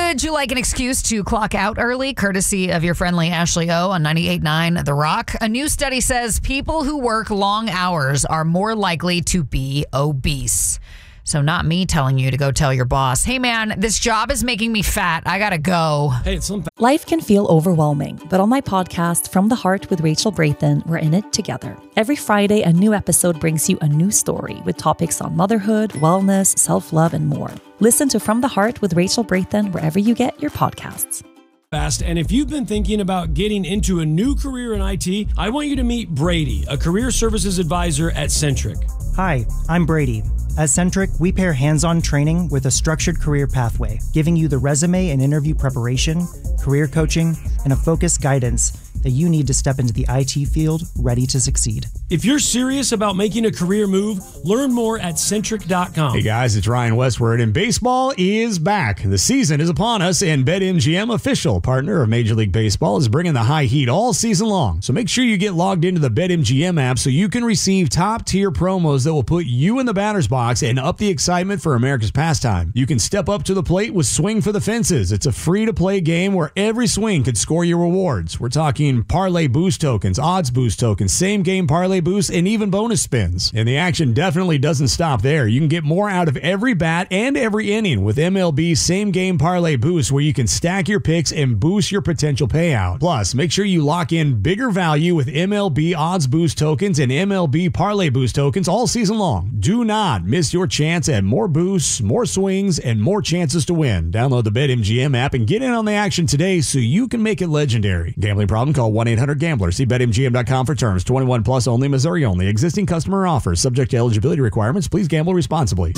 Would you like an excuse to clock out early? Courtesy of your friendly Ashley O on 98.9 The Rock. A new study says people who work long hours are more likely to be obese. So not me telling you to go tell your boss, hey man, this job is making me fat. I gotta go. Hey, Life can feel overwhelming, but on my podcast, From the Heart with Rachel Brathen, we're in it together. Every Friday, a new episode brings you a new story with topics on motherhood, wellness, self-love, and more. Listen to From the Heart with Rachel Brathen wherever you get your podcasts. And if you've been thinking about getting into a new career in IT, I want you to meet Brady, a career services advisor at Centric. Hi, I'm Brady. At Centric, we pair hands-on training with a structured career pathway, giving you the resume and interview preparation, career coaching, and a focused guidance that you need to step into the IT field ready to succeed. If you're serious about making a career move, learn more at Centric.com. Hey guys, it's Ryan Westward, and baseball is back. The season is upon us, and BetMGM, official partner of Major League Baseball, is bringing the high heat all season long. So make sure you get logged into the BetMGM app so you can receive top-tier promos that will put you in the batter's box and up the excitement for America's pastime. You can step up to the plate with Swing for the Fences. It's a free-to-play game where every swing could score you rewards. We're talking parlay boost tokens, odds boost tokens, same-game parlay boosts, and even bonus spins. And the action definitely doesn't stop there. You can get more out of every bat and every inning with MLB same-game parlay boost, where you can stack your picks and boost your potential payout. Plus, make sure you lock in bigger value with MLB odds boost tokens and MLB parlay boost tokens all season long. Do not miss your chance at more boosts, more swings, and more chances to win. Download the BetMGM app and get in on the action today so you can make it legendary. Gambling problem? Call 1-800-GAMBLER. See BetMGM.com for terms. 21 plus only, Missouri only. Existing customer offers. Subject to eligibility requirements. Please gamble responsibly.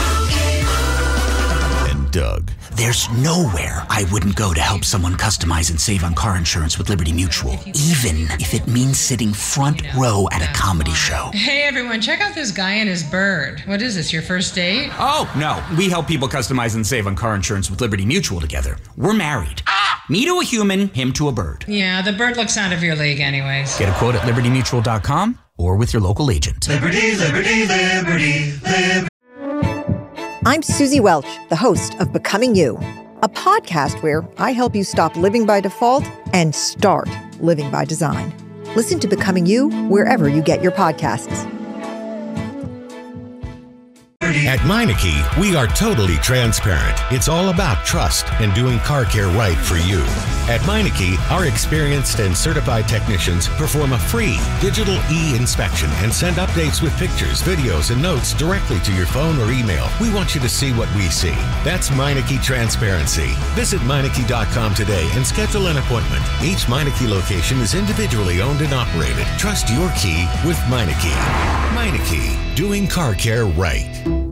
And Doug. There's nowhere I wouldn't go to help someone customize and save on car insurance with Liberty Mutual, even if it means sitting front row at a comedy show. Hey everyone, check out this guy and his bird. What is this, your first date? Oh, no. We help people customize and save on car insurance with Liberty Mutual together. We're married. Me to a human, him to a bird. Yeah, the bird looks out of your league anyways. Get a quote at libertymutual.com or with your local agent. Liberty, liberty, liberty, liberty. I'm Susie Welch, the host of Becoming You, a podcast where I help you stop living by default and start living by design. Listen to Becoming You wherever you get your podcasts. At Meineke, we are totally transparent. It's all about trust and doing car care right for you. At Meineke, our experienced and certified technicians perform a free digital e-inspection and send updates with pictures, videos, and notes directly to your phone or email. We want you to see what we see. That's Meineke Transparency. Visit Meineke.com today and schedule an appointment. Each Meineke location is individually owned and operated. Trust your key with Meineke. Meineke, doing car care right.